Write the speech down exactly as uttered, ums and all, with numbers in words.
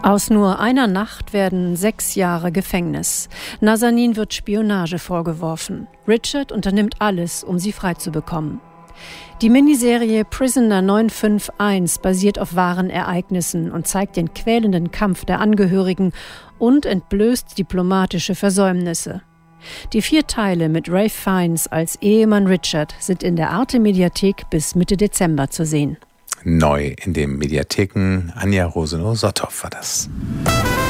Aus nur einer Nacht werden sechs Jahre Gefängnis. Nazanin wird Spionage vorgeworfen. Richard unternimmt alles, um sie freizubekommen. Die Miniserie Prisoner neun fünf eins basiert auf wahren Ereignissen und zeigt den quälenden Kampf der Angehörigen und entblößt diplomatische Versäumnisse. Die vier Teile mit Ralph Fiennes als Ehemann Richard sind in der Arte-Mediathek bis Mitte Dezember zu sehen. Neu in den Mediatheken. Anja Rosenow-Sotthoff war das.